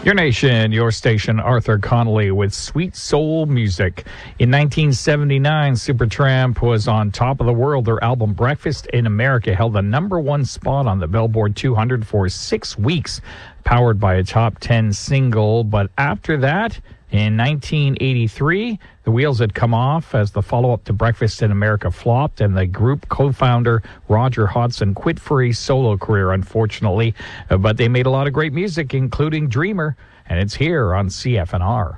Your nation, your station, Arthur Connolly with Sweet Soul Music. In 1979, Supertramp was on top of the world. Their album Breakfast in America held the #1 spot on the Billboard 200 for 6 weeks, powered by a top 10 single. But after that, in 1983, the wheels had come off as the follow-up to Breakfast in America flopped, and the group co-founder Roger Hodgson quit for a solo career, unfortunately. But they made a lot of great music, including Dreamer, and it's here on CFNR.